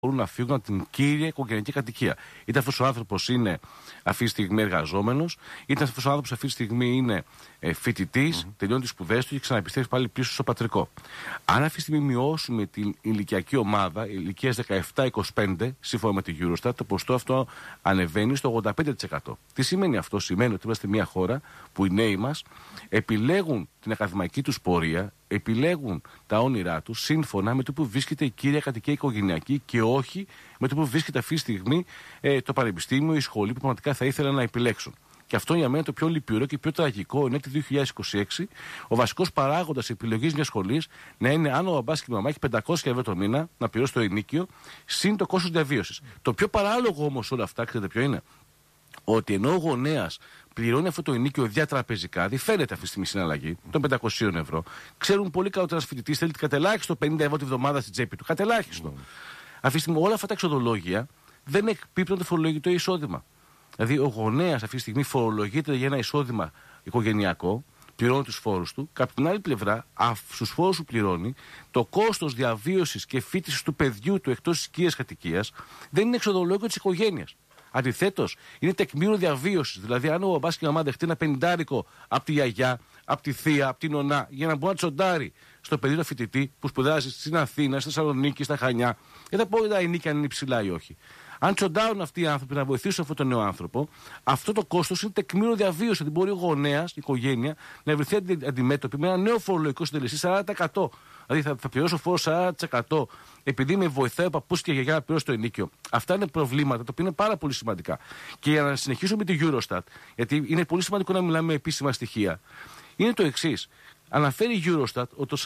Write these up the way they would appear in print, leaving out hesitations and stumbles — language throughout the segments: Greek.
μπορούν να φύγουν από την κύρια οικογενειακή κατοικία. Είτε αυτός ο άνθρωπος είναι αυτή τη στιγμή εργαζόμενος, είτε αυτός ο άνθρωπος αυτή τη στιγμή είναι φοιτητής, τελειώνει τις σπουδές του και ξαναεπιστρέφει πάλι πίσω στο πατρικό. Αν αυτή τη στιγμή μειώσουμε την ηλικιακή ομάδα, ηλικίας 17-25, σύμφωνα με τη Eurostat, το ποσοστό αυτό ανεβαίνει στο 85%. Τι σημαίνει αυτό? Σημαίνει ότι είμαστε μια χώρα που οι νέοι μας επιλέγουν την ακαδημαϊκή τους πορεία, επιλέγουν τα όνειρά τους σύμφωνα με το που βρίσκεται η κύρια κατοικία οικογενειακή και όχι με το που βρίσκεται αυτή τη στιγμή το πανεπιστήμιο, η σχολή που πραγματικά θα ήθελαν να επιλέξουν. Και αυτό για μένα το πιο λυπηρό και πιο τραγικό είναι ότι το 2026 ο βασικός παράγοντας επιλογής μιας σχολής να είναι αν ο μπαμπάς και η μαμά έχει 500 ευρώ το μήνα να πληρώσει το ενίκιο, συν το κόστος διαβίωσης. Το πιο παράλογο όμως όλα αυτά, ξέρετε ποιο είναι? Ότι ενώ ο γονέας πληρώνει αυτό το ενίκιο διατραπεζικά, φαίνεται αυτή τη στιγμή συναλλαγή των 500 ευρώ, ξέρουν πολύ καλά ότι ένας φοιτητής θέλει κατελάχιστο 50 ευρώ τη βδομάδα στην τσέπη του. Κατελάχιστο. Αυτή τη στιγμή όλα αυτά τα εξοδολόγια δεν εκπίπτουν το φορολογητό εισόδημα. Δηλαδή, ο γονέας αυτή τη στιγμή φορολογείται για ένα εισόδημα οικογενειακό, πληρώνει τους φόρους του, και από την άλλη πλευρά, στους φόρους που πληρώνει, το κόστος διαβίωσης και φοιτησης του παιδιού του εκτός της οικίας κατοικίας δεν είναι εξοδολόγιο της οικογένειας. Αντιθέτως, είναι τεκμήριο διαβίωσης. Δηλαδή, αν ο μπαμπάς και η μαμά δεχτεί ένα 50 από τη γιαγιά, από τη θεία, από την νονά, για να μπορεί να τσοντάρει στο παιδί του φοιτητή που σπουδάζει στην Αθήνα, στη Θεσσαλονίκη, στα Χανιά, δεν θα πω τα ενίκια αν είναι υψηλά ή όχι. Αν τσοντάρουν αυτοί οι άνθρωποι να βοηθήσουν αυτόν τον νέο άνθρωπο, αυτό το κόστος είναι τεκμήριο διαβίωση. Δηλαδή, μπορεί ο γονέας, η οικογένεια, να βρεθεί αντιμέτωπη με ένα νέο φορολογικό συντελεστή 40%. Δηλαδή, θα πληρώσω φόρο 40% επειδή με βοηθάει ο παππούς και η γιαγιά να πληρώσει το ενίκιο. Αυτά είναι προβλήματα τα οποία είναι πάρα πολύ σημαντικά. Και για να συνεχίσω με τη Eurostat, γιατί είναι πολύ σημαντικό να μιλάμε με επίσημα στοιχεία, είναι το εξής. Αναφέρει η Eurostat ότι το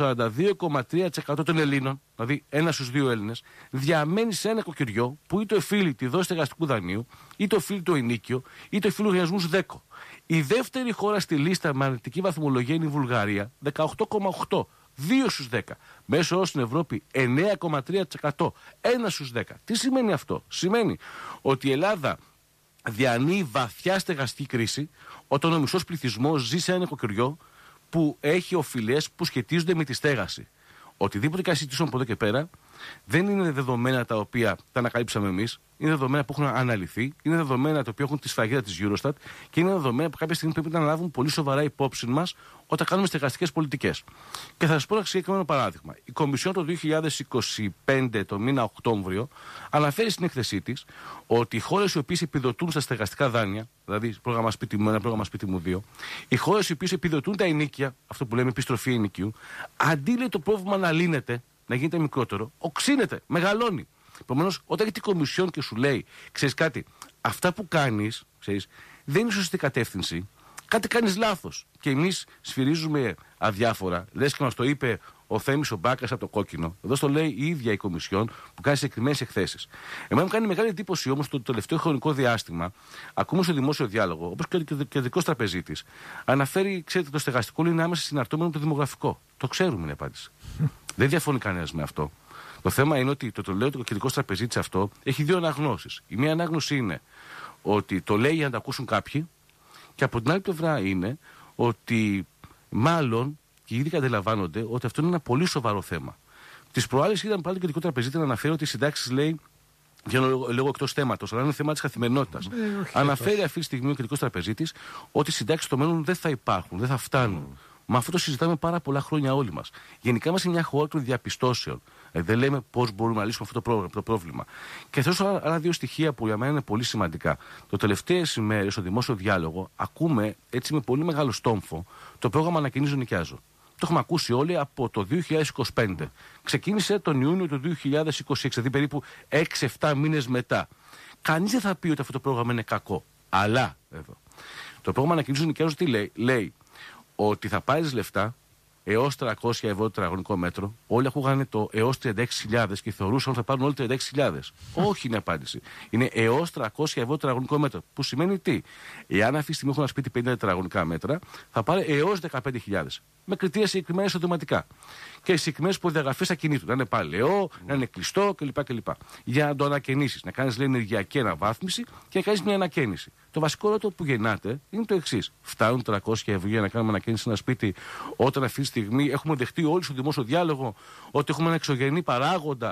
42,3% των Ελλήνων, δηλαδή 1 στους 2 Έλληνες, διαμένει σε ένα νοικοκυριό που είτε οφείλει τη δόση στεγαστικού δανείου, είτε οφείλει το ενίκιο, είτε οφείλει λογαριασμούς ΔΕΚΟ. Η δεύτερη χώρα στη λίστα με αρνητική βαθμολογία είναι η Βουλγαρία, 18,8%. 2 στους 10. Μέσο όρος στην Ευρώπη 9,3%. 1 στους 10. Τι σημαίνει αυτό? Σημαίνει ότι η Ελλάδα διανύει βαθιά στεγαστική κρίση όταν ο μισός πληθυσμός ζει σε ένα νοικοκυριό που έχει οφειλές που σχετίζονται με τη στέγαση. Οτιδήποτε και συζητήσουμε από εδώ και πέρα δεν είναι δεδομένα τα οποία τα ανακαλύψαμε εμείς, είναι δεδομένα που έχουν αναλυθεί, είναι δεδομένα τα οποία έχουν τη σφραγίδα της Eurostat και είναι δεδομένα που κάποια στιγμή πρέπει να λάβουν πολύ σοβαρά υπόψη μας όταν κάνουμε στεγαστικές πολιτικές. Και θα σας πω ένα συγκεκριμένο παράδειγμα. Η Κομισιόν το 2025, το μήνα Οκτώβριο, αναφέρει στην έκθεσή της ότι οι χώρες οι οποίες επιδοτούν στα στεγαστικά δάνεια, δηλαδή πρόγραμμα σπίτι μου 1, πρόγραμμα σπίτι μου 2, οι χώρες οι οποίες επιδοτούν τα ενοίκια, αυτό που λέμε επιστροφή ενοικίου, αντί λέει το πρόβλημα να λύνεται, να γίνεται μικρότερο, οξύνεται, μεγαλώνει. Επομένως, όταν έχει την Κομισιόν και σου λέει, ξέρεις κάτι, αυτά που κάνεις, ξέρεις, δεν είναι σωστή κατεύθυνση, κάτι κάνεις λάθος. Και εμείς σφυρίζουμε αδιάφορα, λες και μας το είπε ο Θέμης ο Μπάκας από το Κόκκινο. Εδώ στο λέει η ίδια η Κομισιόν που κάνει συγκεκριμένες εκθέσεις. Εμένα μου κάνει μεγάλη εντύπωση όμως το τελευταίο χρονικό διάστημα, ακούμε στο δημόσιο διάλογο, όπως και ο κεντρικός τραπεζίτης, αναφέρει, ξέρετε, το στεγαστικό είναι άμεσα συναρτώμενο με το δημογραφικό. Το ξέρουμε είναι η απάντηση. Δεν διαφωνεί κανένας με αυτό. Το θέμα είναι ότι το λέει ο κεντρικός τραπεζίτης αυτό έχει δύο αναγνώσεις. Η μία ανάγνωση είναι ότι το λέει για να τα ακούσουν κάποιοι, και από την άλλη πλευρά είναι ότι μάλλον και ήδη καταλαβαίνονται ότι αυτό είναι ένα πολύ σοβαρό θέμα. Τις προάλλες είδαμε πάλι τον κεντρικό τραπεζίτη να αναφέρει ότι οι συντάξεις λέει. Βγαίνω λίγο εκτός θέματος, αλλά είναι θέμα της καθημερινότητας. Αναφέρει αυτή τη στιγμή ο κεντρικός τραπεζίτης ότι οι συντάξεις στο μέλλον δεν θα υπάρχουν, δεν θα φτάνουν. Μα αυτό το συζητάμε πάρα πολλά χρόνια όλοι μας. Γενικά είμαστε μια χώρα των διαπιστώσεων. Δεν λέμε πώς μπορούμε να λύσουμε αυτό το πρόβλημα. Και θα δώσω άλλα δύο στοιχεία που για μένα είναι πολύ σημαντικά. Το τελευταίες ημέρες στο δημόσιο διάλογο ακούμε έτσι με πολύ μεγάλο στόμφο το πρόγραμμα Ανακαινίζω Νοικιάζω. Το έχουμε ακούσει όλοι από το 2025. Ξεκίνησε τον Ιούνιο του 2026, δηλαδή περίπου 6-7 μήνες μετά. Κανείς δεν θα πει ότι αυτό το πρόγραμμα είναι κακό. Αλλά εδώ. Το πρόγραμμα Ανακαινίζω Νοικιάζω τι λέει? Λέει ότι θα πάρεις λεφτά έως 300 ευρώ το τετραγωνικό μέτρο. Όλοι ακούγανε το έως 36.000 και θεωρούσαν ότι θα πάρουν όλοι 36.000. Όχι είναι απάντηση. Είναι έως 300 ευρώ το τετραγωνικό μέτρο. Που σημαίνει τι? Εάν αυτή τη στιγμή έχουν ένα σπίτι 50 τετραγωνικά μέτρα, θα πάρει έως 15.000. Με κριτήρια συγκεκριμένα εισοδηματικά. Και συγκεκριμένες προδιαγραφές ακινήτου. Να είναι παλαιό, να είναι κλειστό κλπ. Για να το ανακαινήσεις. Να κάνεις λέει ενεργειακή αναβάθμιση και να κάνεις μια ανακαίνιση. Το βασικό ερώτημα που γεννάται είναι το εξής. Φτάνουν 300 ευρώ για να κάνουμε ανακαίνιση σε ένα σπίτι, όταν αυτή τη στιγμή έχουμε δεχτεί όλοι στο δημόσιο διάλογο ότι έχουμε ένα εξωγενή παράγοντα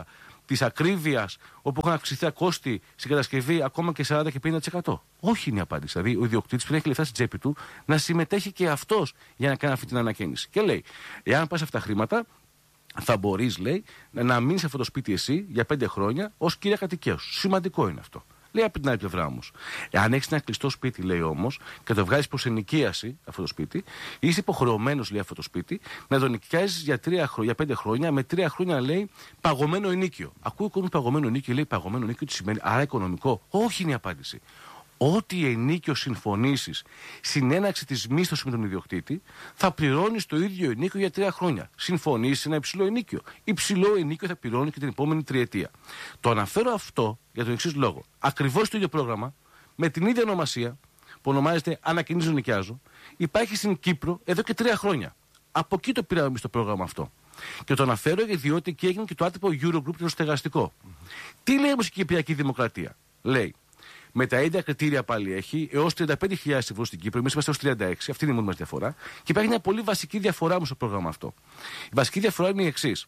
της ακρίβειας, όπου έχουν αυξηθεί τα κόστη στην κατασκευή ακόμα και 40 και 50%. Όχι είναι η απάντηση. Δηλαδή, ο ιδιοκτήτης πρέπει να έχει λεφτά στην τσέπη του να συμμετέχει και αυτός για να κάνει αυτή την ανακαίνιση. Και λέει, εάν πας αυτά τα χρήματα, θα μπορείς, λέει, να μείνεις σε αυτό το σπίτι εσύ για 5 χρόνια ως κύρια κατοικία σου. Σημαντικό είναι αυτό. Λέει από την άλλη πλευρά όμως, εάν έχεις ένα κλειστό σπίτι, λέει όμως, και το βγάζεις προς ενοικίαση αυτό το σπίτι, είσαι υποχρεωμένος, λέει, αυτό το σπίτι να το νοικιάζεις για 5 χρόνια, με 3 χρόνια, λέει, παγωμένο ενίκιο. Ακούει ο κόσμος παγωμένο ενίκιο, λέει, παγωμένο ενίκιο τι σημαίνει, άρα οικονομικό. Όχι είναι η απάντηση. Ό,τι ενίκιο συμφωνήσεις στην έναρξη της μίσθωσης με τον ιδιοκτήτη, θα πληρώνεις το ίδιο ενίκιο για 3 χρόνια. Συμφωνήσεις ένα υψηλό ενίκιο. Υψηλό ενίκιο θα πληρώνει και την επόμενη τριετία. Το αναφέρω αυτό για τον εξής λόγο. Ακριβώς το ίδιο πρόγραμμα, με την ίδια ονομασία, που ονομάζεται Ανακαινίζω Νοικιάζω, υπάρχει στην Κύπρο εδώ και 3 χρόνια. Από εκεί το πήραμε εμείς το πρόγραμμα αυτό. Και το αναφέρω διότι εκεί έγινε και το άτυπο Eurogroup το στεγαστικό. Τι λέει όμως η Κυπριακή Δημοκρατία? Λέει, με τα ίδια κριτήρια πάλι έχει έως 35.000 ευρώ στην Κύπρο. Εμείς είμαστε ως 36. Αυτή είναι η μόνη μας διαφορά. Και υπάρχει μια πολύ βασική διαφορά όμως στο πρόγραμμα αυτό. Η βασική διαφορά είναι η εξής.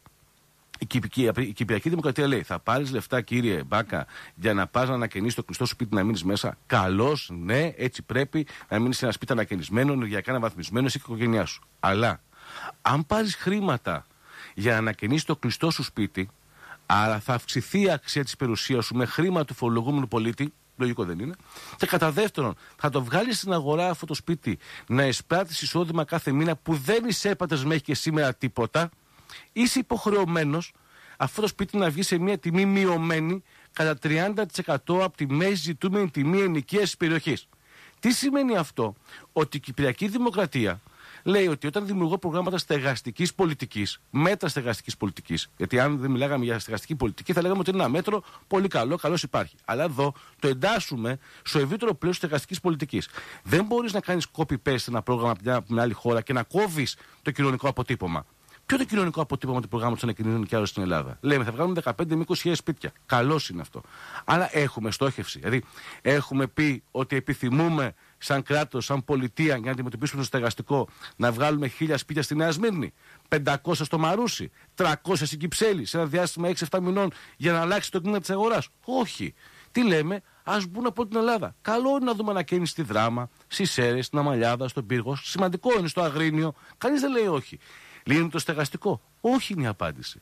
Η Κυπριακή Δημοκρατία λέει: θα πάρεις λεφτά, κύριε Μπάκα, για να πας να ανακαινήσεις το κλειστό σπίτι, να μείνεις μέσα. Καλώς, ναι, έτσι πρέπει να μείνεις σε ένα σπίτι ανακαινισμένο, ενεργειακά αναβαθμισμένο, εσύ και η οικογένειά σου. Αλλά αν πάρεις χρήματα για να ανακαινήσεις το κλειστό σου σπίτι, άρα θα αυξηθεί η αξία της περιουσίας σου με χρήμα του φορολογούμενου πολίτη. Λογικό δεν είναι. Και κατά δεύτερον, θα το βγάλεις στην αγορά αυτό το σπίτι να εισπράττεις εισόδημα κάθε μήνα που δεν εισέπατες μέχρι και σήμερα τίποτα. Είσαι υποχρεωμένος αυτό το σπίτι να βγει σε μια τιμή μειωμένη κατά 30% από τη μέση ζητούμενη τιμή ενοικίας της περιοχής. Τι σημαίνει αυτό? Ότι η Κυπριακή Δημοκρατία λέει ότι όταν δημιουργώ προγράμματα στεγαστικής πολιτικής, μέτρα στεγαστικής πολιτικής, γιατί αν δεν μιλάγαμε για στεγαστική πολιτική, θα λέγαμε ότι είναι ένα μέτρο πολύ καλό, καλώς υπάρχει. Αλλά εδώ το εντάσσουμε στο ευρύτερο πλαίσιο στεγαστικής πολιτικής. Δεν μπορείς να κάνεις copy-paste ένα πρόγραμμα από μια άλλη χώρα και να κόβεις το κοινωνικό αποτύπωμα. Ποιο είναι το κοινωνικό αποτύπωμα του προγράμματος Ανακαινίζω Νοικιάζω στην Ελλάδα? Λέμε θα βγάλουμε 15 με 20.000 σπίτια. Καλώς είναι αυτό. Αλλά έχουμε στόχευση. Δηλαδή, έχουμε πει ότι επιθυμούμε σαν κράτος, σαν πολιτεία, για να αντιμετωπίσουμε το στεγαστικό, να βγάλουμε 1.000 σπίτια στη Νέα Σμύρνη, 500 στο Μαρούσι, 300 στην Κυψέλη, σε ένα διάστημα 6-7 μηνών για να αλλάξει το κλίμα της αγοράς. Όχι. Τι λέμε? Ας μπουν από την Ελλάδα. Καλό είναι να δούμε ανακαίνιση στη Δράμα, στις Σέρρες, στην Αμαλιάδα, στον Πύργο. Σημαντικό είναι στο Αγρίνιο. Κανείς δεν λέει όχι. Λύνει το στεγαστικό? Όχι είναι η απάντηση.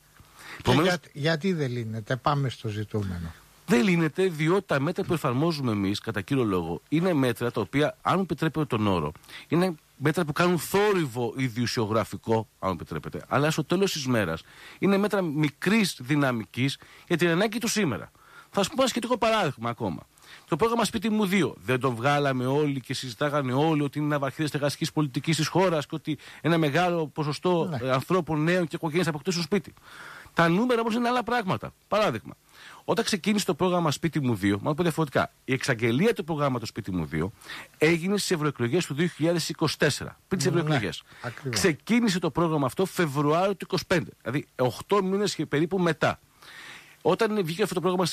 Γιατί δεν λύνεται? Πάμε στο ζητούμενο. Δεν λύνεται διότι τα μέτρα που εφαρμόζουμε εμείς, κατά κύριο λόγο, είναι μέτρα τα οποία, αν μου επιτρέπετε τον όρο, είναι μέτρα που κάνουν θόρυβο ιδιουσιογραφικό, αν μου επιτρέπετε, αλλά στο τέλος της μέρας είναι μέτρα μικρής δυναμικής για την ανάγκη του σήμερα. Θα σας πω ένα σχετικό παράδειγμα ακόμα. Το πρόγραμμα Σπίτι μου 2 δεν το βγάλαμε όλοι και συζητάγανε όλοι ότι είναι ένα βαθύ στεγαστικής πολιτικής της χώρας και ότι ένα μεγάλο ποσοστό ανθρώπων, νέων και οικογένειες αποκτήσουν σπίτι. Τα νούμερα όμως είναι άλλα πράγματα. Παράδειγμα, όταν ξεκίνησε το πρόγραμμα Σπίτι μου 2, μάλλον πω διαφορετικά, η εξαγγελία του προγράμματος Σπίτι μου 2 έγινε στις ευρωεκλογές του 2024, πριν τις ευρωεκλογές. Ξεκίνησε το πρόγραμμα αυτό Φεβρουάριο του 2025, δηλαδή 8 μήνες και περίπου μετά. Όταν βγήκε αυτό το πρόγραμμα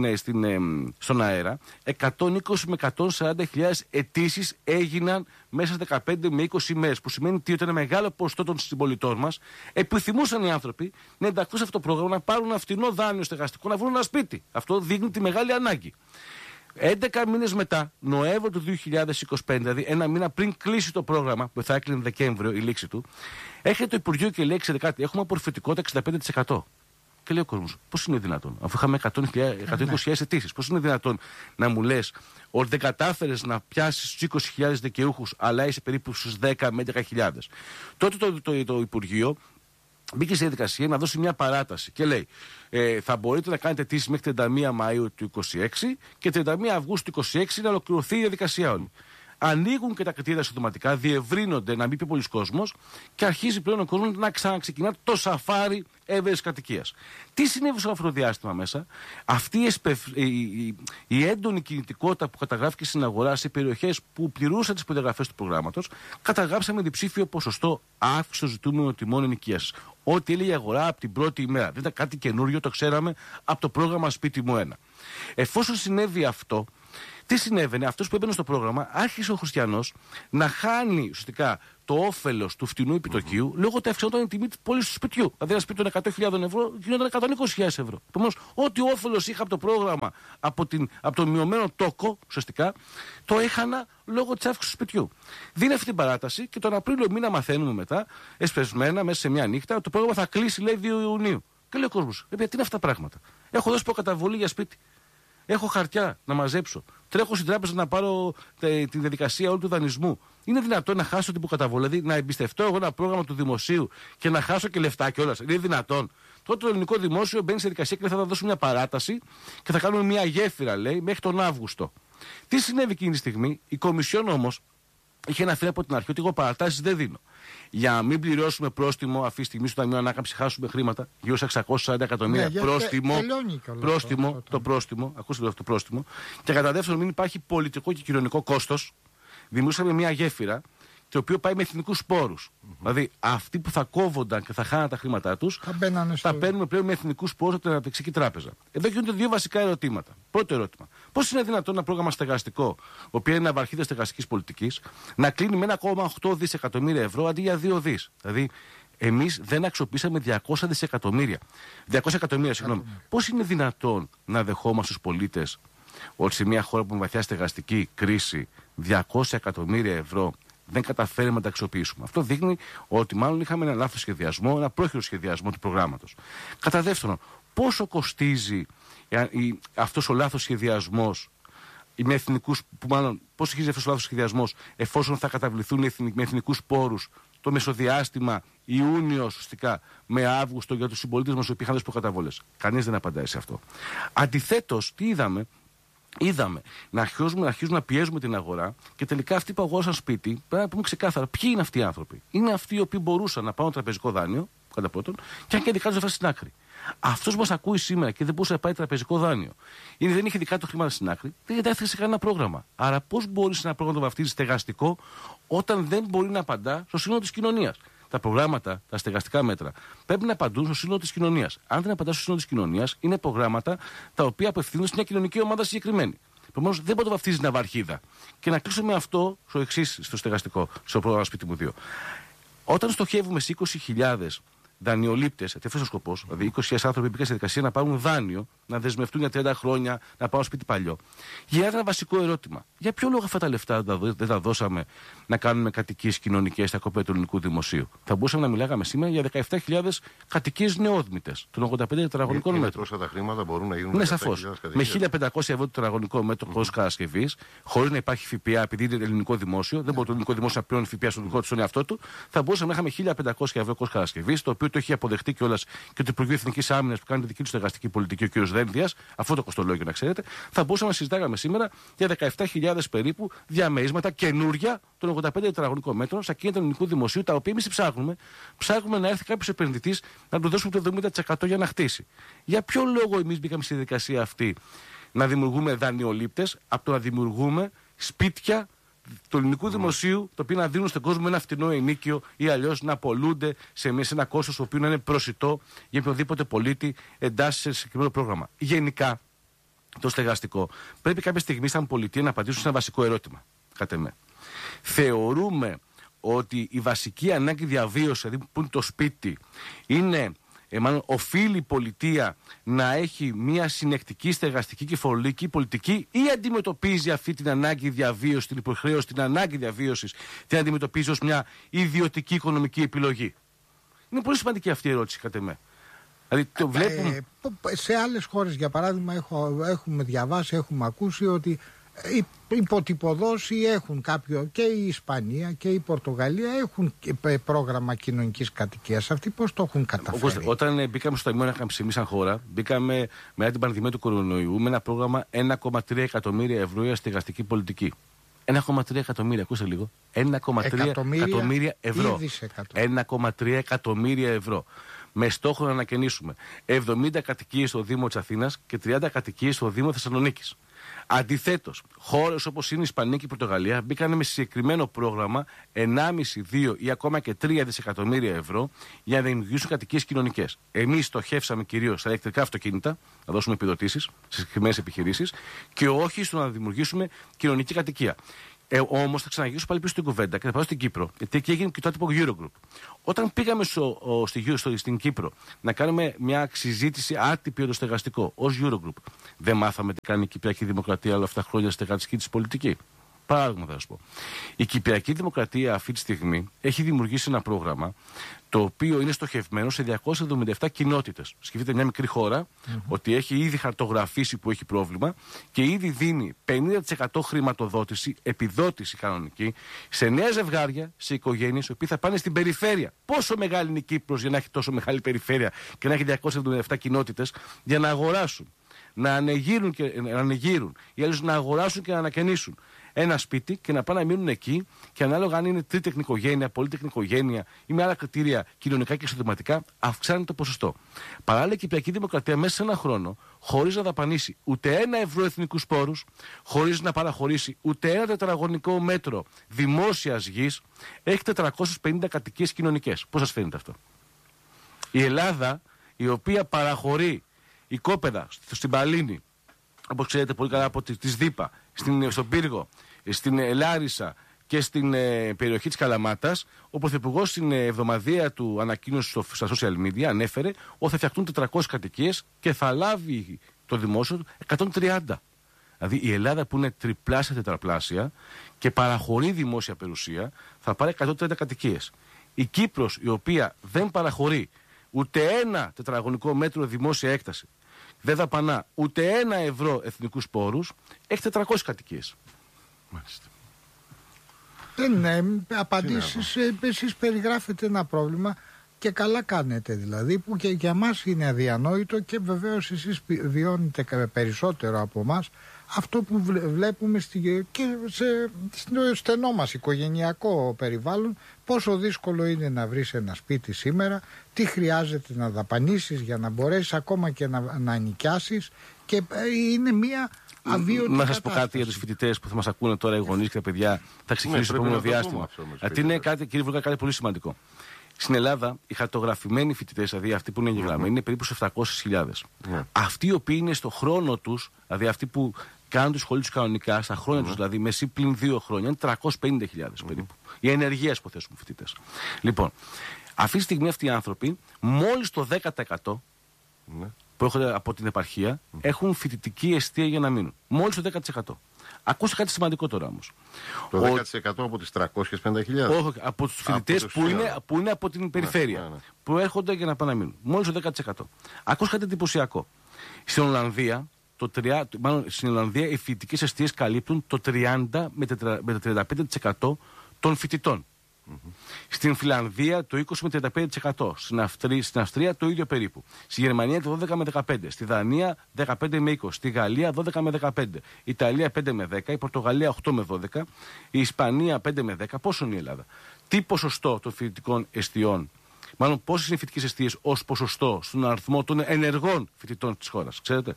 στον αέρα, 120 με 140.000 αιτήσεις έγιναν μέσα σε 15 με 20 μέρες. Που σημαίνει ότι ένα μεγάλο ποσοστό των συμπολιτών μας επιθυμούσαν οι άνθρωποι να ενταχθούν σε αυτό το πρόγραμμα, να πάρουν ένα φτηνό δάνειο στεγαστικό, να βρουν ένα σπίτι. Αυτό δείχνει τη μεγάλη ανάγκη. 11 μήνες μετά, Νοέμβριο του 2025, δηλαδή ένα μήνα πριν κλείσει το πρόγραμμα, που θα έκλεινε Δεκέμβριο η λήξη του, έρχεται το Υπουργείο και λέει: ξέρετε κάτι, έχουμε απορροφητικότητα 65%. Και λέει ο κόσμος, πώς είναι δυνατόν, αφού είχαμε 120.000 αιτήσεις, πώς είναι δυνατόν να μου λες ότι δεν κατάφερες να πιάσεις τους 20.000 δικαιούχους, αλλά είσαι περίπου στους 10 με 11.000. Τότε το Υπουργείο μπήκε σε διαδικασία να δώσει μια παράταση και λέει: θα μπορείτε να κάνετε αιτήσεις μέχρι 31 Μαΐου του 2026 και 31 Αυγούστου του 2026 να ολοκληρωθεί η διαδικασία όλη. Ανοίγουν και τα κριτήρια συντοματικά, διευρύνονται να μην πει πολλοί κόσμος και αρχίζει πλέον ο κόσμος να ξαναξεκινά το σαφάρι έβρεση κατοικίας. Τι συνέβη στο αυτό το διάστημα μέσα? Αυτή η έντονη κινητικότητα που καταγράφηκε στην αγορά σε περιοχές που πληρούσαν τις προδιαγραφές του προγράμματος, καταγράψαμε διψήφιο ποσοστό αύξηση των ζητούμενων τιμών ενοικίας. Ό,τι έλεγε η αγορά από την πρώτη ημέρα. Δεν ήταν κάτι καινούριο, το ξέραμε από το πρόγραμμα Σπίτι μου 1. Εφόσον συνέβη αυτό, τι συνέβαινε? Αυτός που έμπαινε στο πρόγραμμα άρχισε ο χριστιανός να χάνει ουσιαστικά το όφελος του φτηνού επιτοκίου λόγω ότι αυξανόταν η τιμή της πώλησης του σπιτιού. Δηλαδή, ένα σπίτι των 100.000 ευρώ γινόταν 120.000 ευρώ. Επομένως, ό,τι όφελος είχα από το πρόγραμμα, από το μειωμένο τόκο, ουσιαστικά, το έχανα λόγω της αύξησης του σπιτιού. Δίνει αυτή την παράταση και τον Απρίλιο μήνα μαθαίνουμε μετά, εσπεσμένα, μέσα σε μια νύχτα, ότι το πρόγραμμα θα κλείσει, λέει, 2 Ιουνίου. Και λέει ο κόσμος, τι είναι αυτά τα πράγματα. Έχω δώσει προκαταβολή για σπίτι. Έχω χαρτιά να μαζέψω. Τρέχω στην τράπεζα να πάρω τη διαδικασία όλου του δανεισμού. Είναι δυνατόν να χάσω την προκαταβολή, δηλαδή να εμπιστευτώ εγώ ένα πρόγραμμα του δημοσίου και να χάσω και λεφτά κιόλας? Είναι δυνατόν? Τότε το ελληνικό δημόσιο μπαίνει σε διαδικασία και λέει θα δώσουμε μια παράταση και θα κάνουμε μια γέφυρα, λέει, μέχρι τον Αύγουστο. Τι συνέβη εκείνη τη στιγμή? Η Κομισιόν όμως είχε αναφέρει από την αρχή ότι εγώ παρατάσεις δεν δίνω. Για να μην πληρώσουμε πρόστιμο, αυτή τη στιγμή στο Ταμείο Ανάκαμψης χάσουμε χρήματα, γύρω στα 640 εκατομμύρια. Ναι, πρόστιμο, ακούστε το πρόστιμο. Και κατά δεύτερον, μην υπάρχει πολιτικό και κοινωνικό κόστος, δημιουργήσαμε μια γέφυρα, το οποίο πάει με εθνικούς πόρους. Δηλαδή, αυτοί που θα κόβονταν και θα χάναν τα χρήματά τους, θα παίρνουμε πλέον με εθνικούς πόρους από την Αναπτυξιακή Τράπεζα. Εδώ γίνονται δύο βασικά ερωτήματα. Πρώτο ερώτημα. Πώς είναι δυνατόν ένα πρόγραμμα στεγαστικό, το οποίο είναι βαρχίδα στεγαστικής πολιτικής, να κλείνει με 1,8 δισεκατομμύρια ευρώ αντί για 2 δις? Δηλαδή, εμείς δεν αξιοποιήσαμε 200 δισεκατομμύρια. 200 εκατομμύρια, συγγνώμη. Πώς είναι δυνατόν να δεχόμαστε στους πολίτες ότι σε μια χώρα που με βαθιά στεγαστική κρίση 200 εκατομμύρια ευρώ δεν καταφέρουμε να τα αξιοποιήσουμε? Αυτό δείχνει ότι μάλλον είχαμε ένα λάθος σχεδιασμό, ένα πρόχειρο σχεδιασμό του προγράμματος. Κατά δεύτερον, πόσο κοστίζει αυτός ο λάθος σχεδιασμός, με εθνικούς, πώς αρχίζει αυτός ο λάθος σχεδιασμός, εφόσον θα καταβληθούν με εθνικούς πόρους το μεσοδιάστημα Ιούνιο, ουσιαστικά, με Αύγουστο για τους συμπολίτες μας που είχαν δώσει προκαταβολές? Κανείς δεν απαντάει σε αυτό. Αντιθέτως, τι είδαμε? Είδαμε να αρχίζουμε να πιέζουμε την αγορά και τελικά αυτοί που αγόρασαν σπίτι, πρέπει να πούμε ξεκάθαρα ποιοι είναι αυτοί οι άνθρωποι. Είναι αυτοί οι οποίοι μπορούσαν να πάρουν τραπεζικό δάνειο, κατά πρώτον, και αν και δικά του στην άκρη. Αυτός που μας ακούει σήμερα και δεν μπορούσε να πάρει τραπεζικό δάνειο, ή δεν είχε δικά του χρήματα στην άκρη, δεν εντάχθηκε σε κανένα πρόγραμμα. Άρα, πώς μπορεί ένα πρόγραμμα να το βαφτίζει στεγαστικό, όταν δεν μπορεί να απαντά στο σύνολο της κοινωνίας? Τα προγράμματα, τα στεγαστικά μέτρα, πρέπει να απαντούν στο σύνολο της κοινωνίας. Αν δεν απαντά στο σύνολο της κοινωνίας, είναι προγράμματα τα οποία απευθύνουν σε μια κοινωνική ομάδα συγκεκριμένη. Επομένως, δεν μπορεί να το βαφτίζει ναυαρχίδα. Και να κλείσω με αυτό στο εξής, στο στεγαστικό, στο πρόγραμμα Σπίτι μου 2. Όταν στοχεύουμε σε 20.000 δανειολήπτες, αυτό είναι ο σκοπός, δηλαδή 20.000 άνθρωποι μπήκαν σε διαδικασία να πάρουν δάνειο, να δεσμευτούν για 30 χρόνια, να πάρουν σπίτι παλιό. Γίνεται ένα βασικό ερώτημα. Για ποιο λόγο αυτά τα λεφτά δεν τα δώσαμε να κάνουμε κατοικίες κοινωνικές στα κόπια του ελληνικού δημοσίου? Θα μπορούσαμε να μιλάγαμε σήμερα για 17.000 κατοικίες νεόδμητες των 85 τετραγωνικών μέτρων. Τόσα τα χρήματα μπορούν να γίνουν. Ναι, σαφώς. Με 1.500 ευρώ το τετραγωνικό μέτρο κόστος κατασκευής, χωρίς να υπάρχει ΦΠΑ, επειδή είναι ελληνικό δημόσιο, δεν μπορεί το ελληνικό δημόσιο να πληρώνει ΦΠΑ στον δικό του, στον εαυτό του, θα μπορούσαμε να είχαμε 1.500 ευρώ κόστος κατασκευής, το οποίο το έχει αποδεχτεί κιόλας και το Υπουργείο Εθνικής Άμυνας που κάνει τη δική του στεγαστική πολιτική, ο κ. Δένδιας, αυτό το κοστολόγιο να ξέρετε, θα μπορούσαμε να συζητάγαμε σήμερα για 17.000 περίπου διαμερίσματα καινούρια των 85 τετραγωνικών μέτρων στα κίνητα του ελληνικού δημοσίου, τα οποία εμείς ψάχνουμε. Ψάχνουμε να έρθει κάποιος επενδυτής να του δώσουμε το 70% για να χτίσει. Για ποιο λόγο εμείς μπήκαμε στη διαδικασία αυτή να δημιουργούμε δανειολήπτες, από το να δημιουργούμε σπίτια του ελληνικού δημοσίου, το οποίο να δίνουν στον κόσμο ένα φτηνό ενίκιο ή αλλιώς να απολούνται σε ένα κόστος το οποίο να είναι προσιτό για οποιοδήποτε πολίτη εντάσσει σε συγκεκριμένο πρόγραμμα? Γενικά, το στεγαστικό πρέπει κάποια στιγμή σαν πολιτεία να απαντήσουν σε ένα βασικό ερώτημα. Κατ' εμέ. Θεωρούμε ότι η βασική ανάγκη διαβίωση, δηλαδή που είναι το σπίτι, είναι μάλλον οφείλει η πολιτεία να έχει μια συνεκτική στεγαστική και φορολογική πολιτική, ή αντιμετωπίζει αυτή την ανάγκη διαβίωση, την υποχρέωση, την ανάγκη διαβίωσης, την αντιμετωπίζει ως μια ιδιωτική οικονομική επιλογή? Είναι πολύ σημαντική αυτή η ερώτηση, κατ' εμέ. Δηλαδή, το βλέπουμε... Σε άλλες χώρες, για παράδειγμα, έχουμε διαβάσει, έχουμε ακούσει ότι υποτυπωδώσει έχουν κάποιο, και η Ισπανία και η Πορτογαλία έχουν πρόγραμμα κοινωνικής κατοικίας. Αυτοί πώς το έχουν καταφέρει? Όταν μπήκαμε στο Ταμείο Ανάκαμψης εμείς σαν χώρα, μπήκαμε μετά την πανδημία του κορονοϊού με ένα πρόγραμμα 1,3 εκατομμύρια ευρώ για στεγαστική πολιτική. 1,3 εκατομμύρια, ακούστε λίγο. 1,3 εκατομμύρια ευρώ. 1,3 εκατομμύρια ευρώ. Με στόχο να ανακαινήσουμε 70 κατοικίες στο Δήμο της Αθήνας και 30 κατοικίες στο Δήμο Θεσσαλονίκης. Αντιθέτως, χώρες όπως είναι η Ισπανία και η Πορτογαλία μπήκαν με συγκεκριμένο πρόγραμμα 1,5, 2 ή ακόμα και 3 δισεκατομμύρια ευρώ για να δημιουργήσουν κατοικίες κοινωνικές. Εμείς στοχεύσαμε κυρίως στα ηλεκτρικά αυτοκίνητα, να δώσουμε επιδοτήσεις σε συγκεκριμένες επιχειρήσεις, και όχι στο να δημιουργήσουμε κοινωνική κατοικία. Όμως θα ξαναγυρίσω πάλι πίσω στην κουβέντα και θα πάω στην Κύπρο, γιατί εκεί έγινε και το άτυπο Eurogroup. Όταν πήγαμε στην Κύπρο να κάνουμε μια συζήτηση άτυπη οροστεγαστικό ως Eurogroup, δεν μάθαμε τι κάνει η Κυπριακή Δημοκρατία όλα αυτά τα χρόνια στεγαστική της πολιτική. Παράδειγμα θα σας πω. Η Κυπριακή Δημοκρατία αυτή τη στιγμή έχει δημιουργήσει ένα πρόγραμμα το οποίο είναι στοχευμένο σε 277 κοινότητες. Σκεφτείτε μια μικρή χώρα ότι έχει ήδη χαρτογραφήσει που έχει πρόβλημα και ήδη δίνει 50% χρηματοδότηση, επιδότηση κανονική, σε νέα ζευγάρια, σε οικογένειες οι οποίοι θα πάνε στην περιφέρεια. Πόσο μεγάλη είναι η Κύπρος για να έχει τόσο μεγάλη περιφέρεια και να έχει 277 κοινότητες για να αγοράσουν, να ανεγείρουν ή άλλως να αγοράσουν και να ανακαινήσουν ένα σπίτι και να πάνε να μείνουν εκεί και ανάλογα αν είναι τρίτεκνη οικογένεια, πολύτεκνη οικογένεια ή με άλλα κριτήρια κοινωνικά και εισοδηματικά, αυξάνει το ποσοστό. Παράλληλα, η Κυπριακή Δημοκρατία μέσα σε ένα χρόνο, χωρίς να δαπανίσει ούτε €1 εθνικούς πόρους, χωρίς να παραχωρήσει ούτε ένα τετραγωνικό μέτρο δημόσιας γης, έχει 450 κατοικίες κοινωνικές. Πώς σας φαίνεται αυτό? Η Ελλάδα, η οποία παραχωρεί οικόπεδα στην Παλίνη, όπως ξέρετε πολύ καλά από τη ΔΥΠΑ, στον Πύργο, στην Λάρισα και στην περιοχή της Καλαμάτας, ο Πρωθυπουργός στην εβδομαδία του ανακοίνωση στα social media ανέφερε ότι θα φτιαχτούν 400 κατοικίες και θα λάβει το δημόσιο του 130. Δηλαδή η Ελλάδα που είναι τριπλάσια, τετραπλάσια και παραχωρεί δημόσια περιουσία θα πάρει 130 κατοικίες. Η Κύπρος, η οποία δεν παραχωρεί ούτε ένα τετραγωνικό μέτρο δημόσια έκταση, δεν δαπανά ούτε €1 εθνικούς πόρους, έχει 400 κατοικίες. Μάλιστα. Δεν απαντήσεις, εσείς περιγράφετε ένα πρόβλημα και καλά κάνετε δηλαδή, που και για μας είναι αδιανόητο και βεβαίως εσείς βιώνετε περισσότερο από μας αυτό που βλέπουμε και στο στενό μας οικογενειακό περιβάλλον, πόσο δύσκολο είναι να βρεις ένα σπίτι σήμερα, τι χρειάζεται να δαπανίσεις για να μπορέσεις ακόμα και να νοικιάσεις, και είναι μια αβίωτη να σας πω κάτι για τους φοιτητές που θα μας ακούνε τώρα, οι γονείς και τα παιδιά, θα ξεκινήσει το επόμενο διάστημα. Γιατί είναι κάτι, κύριε Βουλγά, κάτι πολύ σημαντικό. Στην Ελλάδα, οι χαρτογραφημένοι φοιτητές, δηλαδή αυτοί που είναι εγγεγραμμένοι, είναι περίπου σε 700.000. Αυτοί οι οποίοι είναι στο χρόνο τους, δηλαδή αυτοί που κάνουν τη σχολή τους κανονικά, στα χρόνια τους, δηλαδή μεσή πλην 2 χρόνια, είναι 350.000 περίπου. Οι ενεργείες, υποθέσουμε, φοιτητές. Λοιπόν, αυτή τη στιγμή αυτοί οι άνθρωποι, μόλις το 10% που έρχονται από την επαρχία, έχουν φοιτητική εστία για να μείνουν. Μόλις το 10%. Ακούστε κάτι σημαντικό τώρα όμως. Το 10% από τις 350.000. Όχι, από τους φοιτητές που είναι από την περιφέρεια. Που έρχονται για να πάνε να μείνουν. Μόλις το 10%. Ακούστε κάτι εντυπωσιακό. Στην Ολλανδία, στην Ολλανδία οι φοιτητικές εστίες καλύπτουν το 30 με 35% των φοιτητών. Στην Φιλανδία το 20 με 35%. Στην Αυστρία το ίδιο περίπου. Στη Γερμανία το 12 με 15%. Στη Δανία 15 με 20%. Στη Γαλλία 12 με 15%. Η Ιταλία 5 με 10%. Η Πορτογαλία 8 με 12%. Η Ισπανία 5 με 10%. Πόσο είναι η Ελλάδα? Τι ποσοστό των φοιτητικών εστιών, μάλλον πόσες είναι οι φοιτητικές εστίες ως ποσοστό στον αριθμό των ενεργών φοιτητών της χώρας, ξέρετε?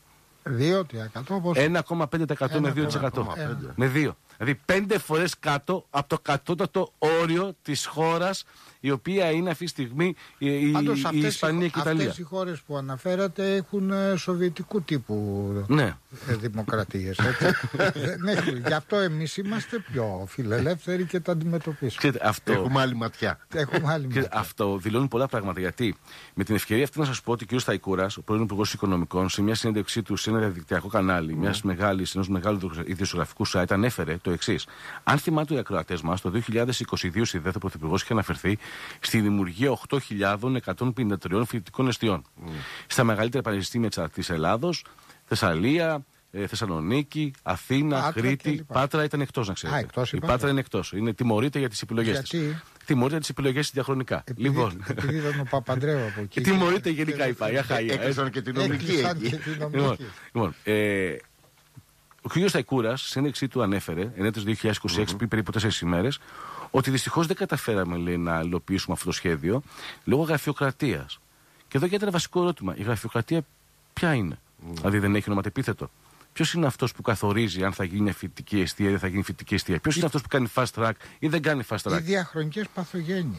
1,5% με 2%. Με 2. Δηλαδή 5 φορές κάτω από το κατώτατο όριο της χώρας, η οποία είναι αυτή τη στιγμή η Ισπανία και η Ιταλία. Αυτές οι χώρες που αναφέρατε έχουν σοβιετικού τύπου δημοκρατίες. Γι' αυτό εμείς είμαστε πιο φιλελεύθεροι και τα αντιμετωπίσουμε. Έχουμε άλλη ματιά. Αυτό δηλώνει πολλά πράγματα. Γιατί με την ευκαιρία αυτή να σας πω ότι ο κ. Σταϊκούρας, ο πρώην Υπουργός Οικονομικών, σε μια συνέντευξή του σε ένα διαδικτυακό κανάλι ενός μεγάλου ιδιοσιογραφικού site, ανέφερε το εξής. Αν θυμάται οι ακροατές μας, το 2022 στη ΔΕΘ ο Πρωθυπουργός είχε αναφερθεί στη δημιουργία 8.153 φοιτητικών εστιών στα μεγαλύτερα πανεπιστήμια της Ελλάδος, Θεσσαλία, Θεσσαλονίκη, Αθήνα, Κρήτη. Πάτρα ήταν εκτός, να ξέρετε. Η Πάτρα είναι εκτός. Είναι τιμωρείται για τις επιλογές της. Τιμωρείται για τις επιλογές της διαχρονικά. Επειδή ήταν ο Παπαντρέου από εκεί. Και τιμωρείται γενικά η ΠΑΗ. Έκλεισαν και την νομική. Λοιπόν, ο κ. Σταϊκούρας, στη συνέντευξή του ανέφερε, ενέτος 2026, πριν περίπου 4 ημέρες, ότι δυστυχώς δεν καταφέραμε, λέει, να υλοποιήσουμε αυτό το σχέδιο λόγω γραφειοκρατίας. Και εδώ γίνεται ένα βασικό ερώτημα. Η γραφειοκρατία ποια είναι? Δηλαδή δεν έχει ονοματεπίθετο. Ποιος είναι αυτός που καθορίζει αν θα γίνει φοιτητική εστία ή δεν θα γίνει φοιτητική εστία? Ποιος είναι αυτός που κάνει fast track ή δεν κάνει fast track? Οι διαχρονικές παθογένειες.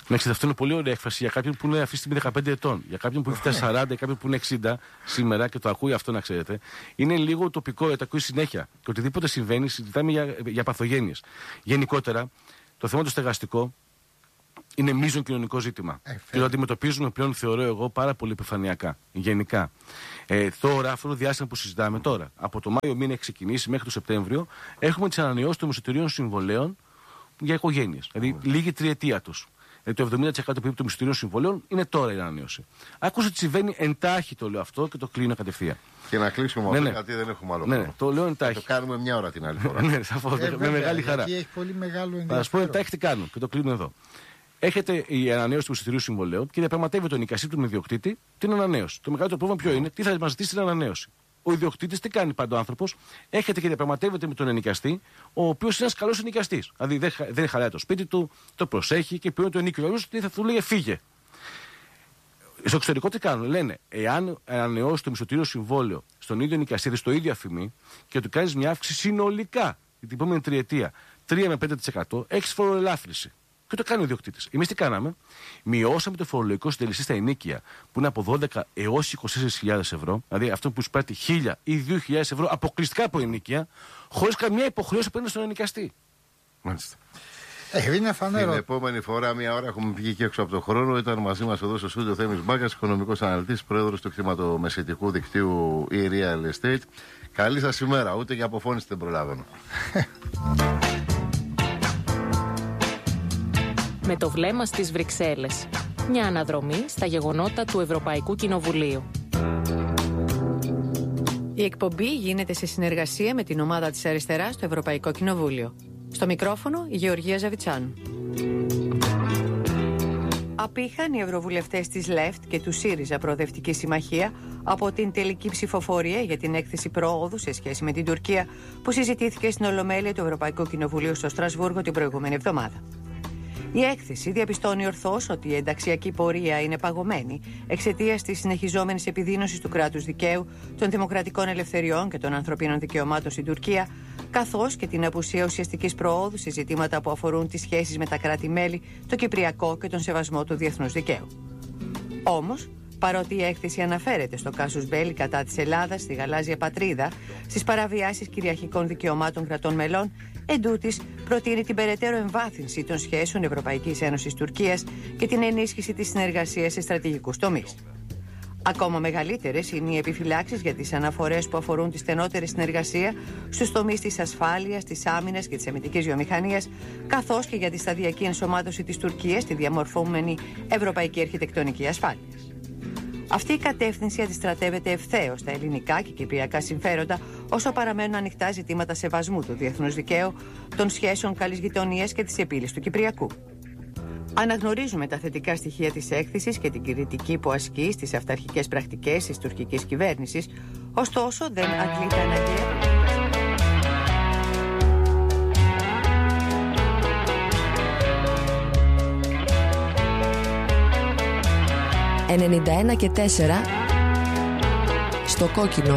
Εντάξει, αυτό είναι πολύ ωραία έκφραση για κάποιον που είναι αυτή τη στιγμή 15 ετών. Για κάποιον που έχει φτάσει 40, για κάποιον που είναι 60 σήμερα και το ακούει αυτό, να ξέρετε. Είναι λίγο τοπικό, το ακούει συνέχεια. Και οτιδήποτε συμβαίνει, συζητάμε για παθογένειες. Γενικότερα, το θέμα το στεγαστικό είναι μείζον κοινωνικό ζήτημα. Και το αντιμετωπίζουμε πλέον, θεωρώ εγώ, πάρα πολύ επιφανειακά. Γενικά. Τώρα, αυτό το διάστημα που συζητάμε τώρα, από το Μάιο μήνα έχει ξεκινήσει μέχρι το Σεπτέμβριο, έχουμε τις ανανεώσεις των μισθωτηρίων συμβολέων για οικογένειες. Δηλαδή, λίγη τριετία τους. Το 70% περίπου των μισθωτηρίων συμβολέων είναι τώρα η ανανέωση. Άκουσα τι συμβαίνει εντάχει, το λέω αυτό και το κλείνω κατευθείαν. Και να κλείσουμε αυτό, γιατί δεν έχουμε άλλο χρόνο. Το λέω εντάχει. Το κάνουμε μια ώρα την άλλη φορά. Ναι, σαφώς. Με μεγάλη χαρά. Έχει πολύ μεγάλο ενδιαφέρον. Θα σας πω εντάχει τι κάνουν και το κλείνω εδώ. Έχετε η ανανέωση του μισθωτηρίου συμβολέου και διαπραγματεύει τον ενοικαστή του ιδιοκτήτη την ανανέωση. Το μεγαλύτερο πρόβλημα ποιο είναι, τι θα μας ζητήσει την ανανέωση. Ο ιδιοκτήτης τι κάνει πάντα ο άνθρωπος, έχετε και διαπραγματεύεται με τον ενοικαστή, ο οποίος είναι ένας καλός ενοικαστής. Δηλαδή δεν χαλάει το σπίτι του, το προσέχει και πληρώνει το ενοίκιο. Αλλιώς τι θα του λέει, φύγε. Στο εξωτερικό τι κάνουν, λένε, εάν ανανεώσει το μισθωτήριο συμβόλαιο στον ίδιο ενοικαστή, στο ίδιο αφημί και του κάνει μια αύξηση συνολικά την επόμενη τριετία 3 με 5%, έχει φοροελάφρυνση. Και το κάνει ο ιδιοκτήτης. Εμείς τι κάναμε, μειώσαμε το φορολογικό συντελεστή στα ενοίκια που είναι από 12 έως 24.000 ευρώ, δηλαδή αυτό που εισπράττει 1.000 ή 2.000 ευρώ αποκλειστικά από ενοίκια, χωρίς καμία υποχρέωση απέναντι στον ενοικαστή. Μάλιστα. Είναι φανερό. Την επόμενη φορά, μια ώρα, έχουμε βγει και έξω από τον χρόνο. Ήταν μαζί μας εδώ στο στούντιο Θέμης Μπάκας, οικονομικός αναλυτής, πρόεδρος του κτηματομεσαιτικού δικτύου e-Real Estate. Καλή σας ημέρα, ούτε για αποφώνηση δεν προλάβαινα. Με το βλέμμα στις Βρυξέλλες. Μια αναδρομή στα γεγονότα του Ευρωπαϊκού Κοινοβουλίου. Η εκπομπή γίνεται σε συνεργασία με την ομάδα της Αριστεράς στο Ευρωπαϊκό Κοινοβούλιο. Στο μικρόφωνο η Γεωργία Ζαβιτσάνου. Απήχαν οι ευρωβουλευτές της ΛΕΦΤ και του ΣΥΡΙΖΑ Προοδευτική Συμμαχία από την τελική ψηφοφορία για την έκθεση προόδου σε σχέση με την Τουρκία που συζητήθηκε στην Ολομέλεια του Ευρωπαϊκού Κοινοβουλίου στο Στρασβούργο την προηγούμενη εβδομάδα. Η έκθεση διαπιστώνει ορθώς ότι η ενταξιακή πορεία είναι παγωμένη εξαιτίας της συνεχιζόμενης επιδείνωσης του κράτους δικαίου, των δημοκρατικών ελευθεριών και των ανθρωπίνων δικαιωμάτων στην Τουρκία, καθώς και την απουσία ουσιαστικής προόδου σε ζητήματα που αφορούν τις σχέσεις με τα κράτη-μέλη, το Κυπριακό και τον σεβασμό του διεθνούς δικαίου. Όμως, παρότι η έκθεση αναφέρεται στο κάσους μπέλι κατά της Ελλάδας, στη γαλάζια πατρίδα, στις παραβιάσεις κυριαρχικών δικαιωμάτων κρατών μελών, εντούτοις προτείνει την περαιτέρω εμβάθυνση των σχέσεων Ευρωπαϊκής Ένωσης Τουρκίας και την ενίσχυση της συνεργασίας σε στρατηγικούς τομείς. Ακόμα μεγαλύτερες είναι οι επιφυλάξεις για τις αναφορές που αφορούν τη στενότερη συνεργασία στους τομείς της ασφάλειας, της άμυνας και της αμυντικής βιομηχανίας, καθώς και για τη σταδιακή ενσωμάτωση της Τουρκίας στη διαμορφούμενη ευρωπαϊκή αρχιτεκτονική ασφάλειας. Αυτή η κατεύθυνση αντιστρατεύεται ευθέως στα ελληνικά και κυπριακά συμφέροντα, όσο παραμένουν ανοιχτά ζητήματα σεβασμού του διεθνούς δικαίου, των σχέσεων καλής γειτονίας και της επίλυσης του Κυπριακού. Αναγνωρίζουμε τα θετικά στοιχεία της έκθεσης και την κριτική που ασκεί στις αυταρχικές πρακτικές της τουρκικής κυβέρνησης, ωστόσο δεν αντλεί τα αναγκαία. 91 και 4 στο κόκκινο.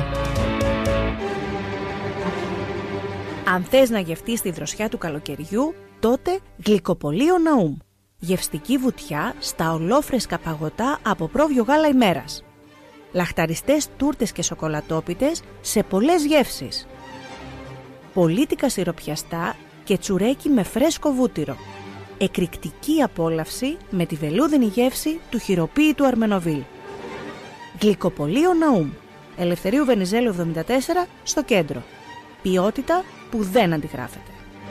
Αν θες να γευτείς τη δροσιά του καλοκαιριού, τότε γλυκοπωλείο Ναούμ. Γευστική βουτιά στα ολόφρεσκα παγωτά από πρόβιο γάλα ημέρας. Λαχταριστές τούρτες και σοκολατόπιτες σε πολλές γεύσεις. Πολίτικα σιροπιαστά και τσουρέκι με φρέσκο βούτυρο. Εκρηκτική απόλαυση με τη βελούδινη γεύση του χειροποίητου Αρμενοβίλ. Γλυκοπωλείο Ναούμ. Ελευθερίου Βενιζέλου 74 στο κέντρο. Ποιότητα που δεν αντιγράφεται.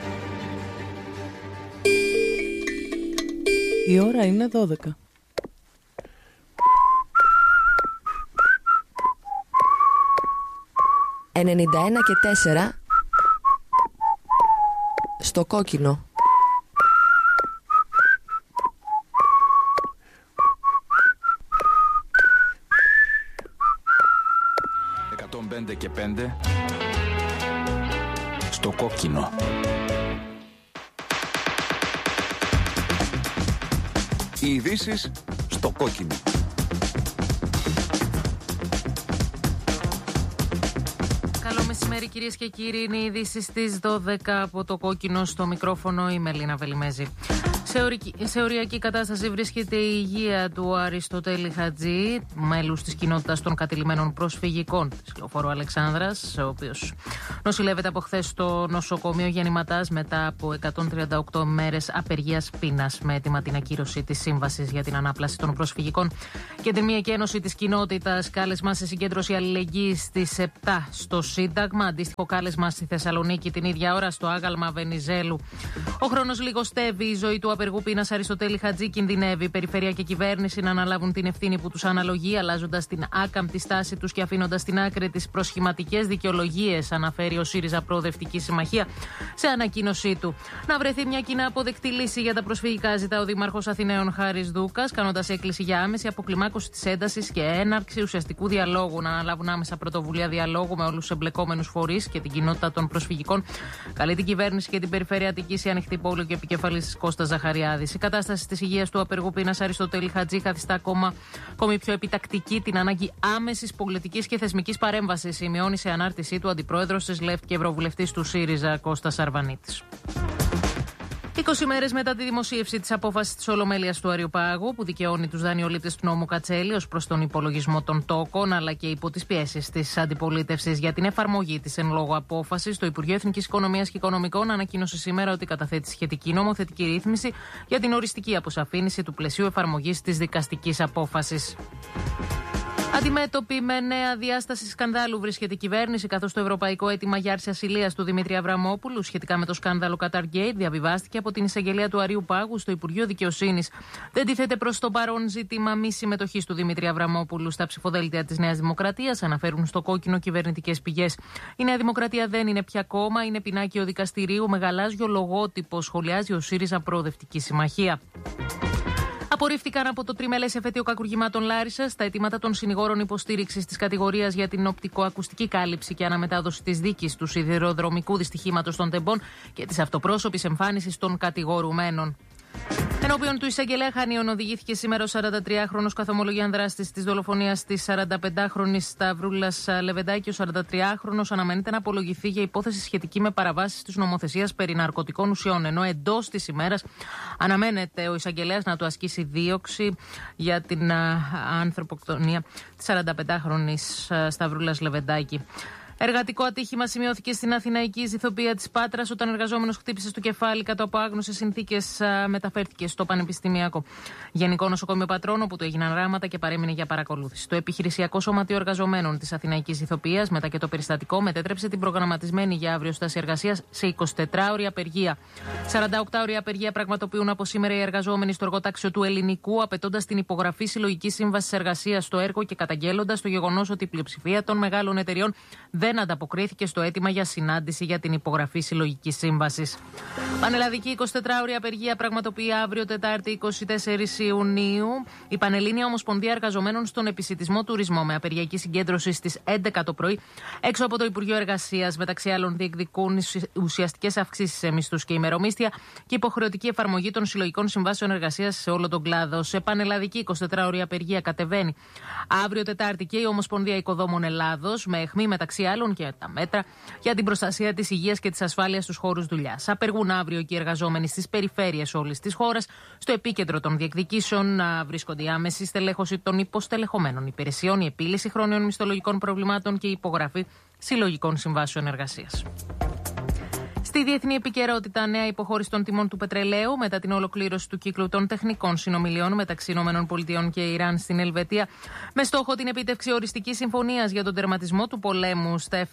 Η ώρα είναι 12. «91 και 4 στο κόκκινο». Και 5 στο κόκκινο. Οι ειδήσεις στο κόκκινο. Καλό μεσημέρι κυρίες και κύριοι, είναι οι ειδήσεις στις 12 από το κόκκινο. Στο μικρόφωνο η Μελίνα Βελιμέζη. Σε οριακή κατάσταση βρίσκεται η υγεία του Αριστοτέλη Χατζή, μέλους της κοινότητας των κατηλημένων προσφυγικών της Λεωφόρου Αλεξάνδρας, ο οποίος νοσηλεύεται από χθες στο νοσοκομείο Γεννηματάς μετά από 138 μέρες απεργίας πείνας, με έτοιμα την ακύρωση της σύμβασης για την ανάπλαση των προσφυγικών. Κεντρική Ένωση της κοινότητας, κάλεσμα σε συγκέντρωση αλληλεγγύης στις 7 στο Σύνταγμα. Αντίστοιχο κάλεσμα στη Θεσσαλονίκη την ίδια ώρα στο άγαλμα Βενιζέλου. Ο χρόνος λιγοστεύει, η ζωή του απεργού πείνας Αριστοτέλη Χατζή κινδυνεύει. Η περιφέρεια και η κυβέρνηση να αναλάβουν την ευθύνη που τους αναλογεί, αλλάζοντας την άκαμπτη στάση τους και αφήνοντας στην άκρη τις προσχηματικές δικαιολογίες, αναφέρει ο ΣΥΡΙΖΑ Προοδευτική Συμμαχία σε ανακοίνωσή του. Να βρεθεί μια κοινά αποδεκτή λύση για τα προσφυγικά, ζητά ο Δήμαρχος Αθηναίων Χάρης Δούκας, κάνοντας έκκληση για άμεση αποκλιμάκωση της έντασης και έναρξη ουσιαστικού διαλόγου. Να αναλάβουν άμεσα πρωτοβουλία διαλόγου με όλους τους εμπλεκόμενους φορείς και την κοινότητα των προσφυγικών. Καλεί την κυβέρνηση και την περιφέρεια Αττικής, η Ανοιχτή Πόλη και επικεφαλής Κώστας Ζαχαριάδης. Η κατάσταση της υγείας του απεργού πείνας Αριστοτέλη Χατζή καθιστά ακόμη πιο επιτακτική την ανάγκη άμεσης πολιτικής και θεσμικής παρέμβασης, σημειώνει σε ανάρτησή του αντιπρόεδρος της ΛΕΦΤ και ευρωβουλευτής του ΣΥΡΙΖΑ Κώστας Αρβανίτης. 20 μέρες μετά τη δημοσίευση της απόφασης της Ολομέλειας του Αριοπάγου, που δικαιώνει τους δανειολήπτες του νόμου Κατσέλη ως προς τον υπολογισμό των τόκων, αλλά και υπό τις πιέσεις της αντιπολίτευσης για την εφαρμογή της εν λόγω απόφασης, το Υπουργείο Εθνικής Οικονομίας και Οικονομικών ανακοίνωσε σήμερα ότι καταθέτει σχετική νομοθετική ρύθμιση για την οριστική αποσαφήνιση του πλαισίου εφαρμογής της δικαστικής απόφασης. Αντιμέτωπη με νέα διάσταση σκανδάλου βρίσκεται η κυβέρνηση, καθώς το ευρωπαϊκό αίτημα για άρση ασυλίας του Δημήτρη Αβραμόπουλου σχετικά με το σκάνδαλο Qatargate διαβιβάστηκε από την εισαγγελέα του Αρείου Πάγου στο Υπουργείο Δικαιοσύνης. Δεν τίθεται προς το παρόν ζήτημα μη συμμετοχής του Δημήτρη Αβραμόπουλου στα ψηφοδέλτια της Νέας Δημοκρατίας, αναφέρουν στο κόκκινο κυβερνητικές πηγές. Η Νέα Δημοκρατία δεν είναι πια κόμμα, είναι πινάκιο δικαστηρίου με γαλάζιο λογότυπο, σχολιάζει ο ΣΥΡΙΖΑ Προοδευτική Συμμαχία. Απορρίφθηκαν από το τριμελές εφετείο κακουργημάτων Λάρισσας τα αιτήματα των συνηγόρων υποστήριξης της κατηγορίας για την οπτικοακουστική κάλυψη και αναμετάδοση της δίκης του σιδηροδρομικού δυστυχήματος των Τεμπών και της αυτοπρόσωπης εμφάνισης των κατηγορουμένων. Ενώπιον του εισαγγελέα Χανίων οδηγήθηκε σήμερα ο 43χρονος καθομολογιαν δράστης της δολοφονίας της 45χρονης Σταυρούλας Λεβεντάκη. Ο 43χρονος αναμένεται να απολογηθεί για υπόθεση σχετική με παραβάσεις της νομοθεσίας περί ναρκωτικών ουσιών, ενώ εντός της ημέρας αναμένεται ο εισαγγελέας να του ασκήσει δίωξη για την ανθρωποκτονία της 45χρονης Σταυρούλας Λεβεντάκη. Εργατικό ατύχημα σημειώθηκε στην Αθηναϊκή Ηθοποιία της Πάτρας όταν εργαζόμενος χτύπησε στο κεφάλι κάτω από άγνωσες συνθήκες, μεταφέρθηκε στο Πανεπιστημιακό Γενικό Νοσοκομείο Πατρών, όπου του έγιναν ράματα και παρέμεινε για παρακολούθηση. Το Επιχειρησιακό Σωματείο Εργαζομένων της Αθηναϊκής Ηθοποιίας, μετά και το περιστατικό, μετέτρεψε την προγραμματισμένη για αύριο στάση εργασίας σε 24ωρη απεργία. 48ωρη απεργία πραγματοποιούν από σήμερα οι εργαζόμενοι στο εργοτάξιο του Ελληνικού, απαιτώντας την υπογραφή συλλογικής σύμβασης εργασίας στο έργο και καταγγέλλοντας το γεγονός ότι η πλειοψηφία των μεγάλων εταιριών δεν ανταποκρίθηκε στο αίτημα για συνάντηση για την υπογραφή συλλογικής σύμβασης. Πανελλαδική 24ωρη απεργία πραγματοποιεί αύριο Τετάρτη 24 Ιουνίου η Πανελλήνια Ομοσπονδία Εργαζομένων στον Επισιτισμό Τουρισμό, με απεργιακή συγκέντρωση στις 11 το πρωί έξω από το Υπουργείο Εργασίας. Μεταξύ άλλων, διεκδικούν ουσιαστικές αυξήσεις σε μισθούς και ημερομίσθια και υποχρεωτική εφαρμογή των συλλογικών συμβάσεων εργασίας σε όλο τον κλάδο. Σε πανελλαδική 24ωρη απεργία κατεβαίνει αύριο Τετάρτη και η Ομοσπονδία Οικοδόμων Ελλάδος, με αιχμή μεταξύ άλλων και τα μέτρα για την προστασία της υγείας και της ασφάλειας στους χώρους δουλειάς. Απεργούν αύριο και οι εργαζόμενοι στις περιφέρειες όλης της χώρας. Στο επίκεντρο των διεκδικήσεων βρίσκονται η άμεση στελέχωση των υποστελεχωμένων υπηρεσιών, η επίλυση χρόνιων μισθολογικών προβλημάτων και η υπογραφή συλλογικών συμβάσεων εργασίας. Στη διεθνή επικαιρότητα, νέα υποχώρηση των τιμών του πετρελαίου μετά την ολοκλήρωση του κύκλου των τεχνικών συνομιλιών μεταξύ ΗΠΑ και Ιράν στην Ελβετία, με στόχο την επίτευξη οριστικής συμφωνίας για τον τερματισμό του πολέμου. Στα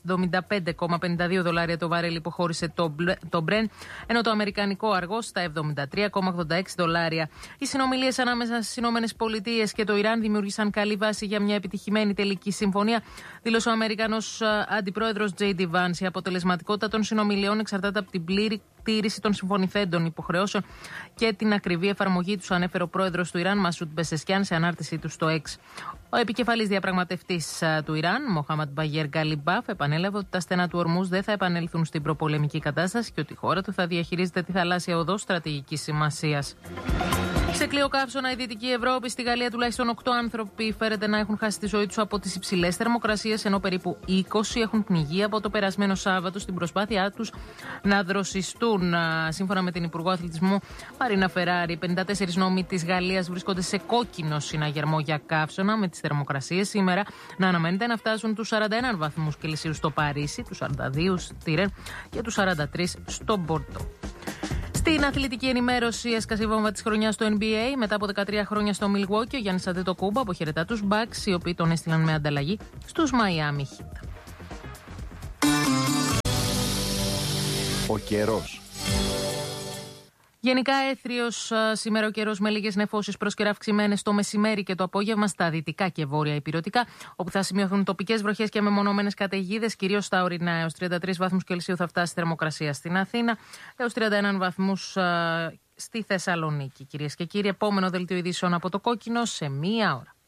$75,52 το βάρελ υποχώρησε το Brent, ενώ το αμερικανικό αργό στα $73,86. Οι συνομιλίες ανάμεσα στις ΗΠΑ και το Ιράν δημιούργησαν καλή βάση για μια επιτυχημένη τελική συμφωνία, δήλωσε ο Αμερικανός αντιπρόεδρος J.D. Vance. Η αποτελεσματικότητα των συνομιλιών εξαρτάται από την πλήρη τήρηση των συμφωνηθέντων υποχρεώσεων και την ακριβή εφαρμογή τους, ανέφερε ο πρόεδρος του Ιράν, Μασούντ Πεσεσκιάν, σε ανάρτησή του στο X. Ο επικεφαλής διαπραγματευτής του Ιράν, Μοχάμαντ Μπαγέρ Γκαλιμπάφ, επανέλαβε ότι τα στενά του Ορμούζ δεν θα επανέλθουν στην προπολεμική κατάσταση και ότι η χώρα του θα διαχειρίζεται τη θαλάσσια οδό στρατηγικής σημασίας. Σε κλείο καύσωνα η Δυτική Ευρώπη, στη Γαλλία τουλάχιστον 8 άνθρωποι φέρεται να έχουν χάσει τη ζωή τους από τις υψηλές θερμοκρασίες, ενώ περίπου 20 έχουν πνιγεί από το περασμένο Σάββατο στην προσπάθειά τους να δροσιστούν. Σύμφωνα με την Υπουργό Αθλητισμού Μαρίνα Φεράρη, 54 νόμοι της Γαλλίας βρίσκονται σε κόκκινο συναγερμό για καύσωνα, με τις θερμοκρασίες σήμερα να αναμένεται να φτάσουν τους 41 βαθμούς Κελσίου στο Παρίσι, τους 42 στη Ρεν και τους 43 στο Μπορντό. Στην αθλητική ενημέρωση, έσκασε η βόμβα της χρονιάς στο NBA. Μετά από 13 χρόνια στο Milwaukee, ο Γιάννης Αντετοκούμπο αποχαιρετά τους Bucks, οι οποίοι τον έστειλαν με ανταλλαγή στους Miami Heat. Ο καιρός. Γενικά έθριος σήμερα ο καιρός, με λίγες νεφώσεις προς καιρά αυξημένες το μεσημέρι και το απόγευμα στα δυτικά και βόρεια ηπειρωτικά, όπου θα σημειωθούν τοπικές βροχές και μεμονωμένες καταιγίδες, κυρίως στα ορεινά. Έως 33 βαθμούς Κελσίου θα φτάσει η θερμοκρασία στην Αθήνα, έως 31 βαθμούς στη Θεσσαλονίκη. Κυρίες και κύριοι, επόμενο δελτίο ειδήσεων από το Κόκκινο σε 1 ώρα.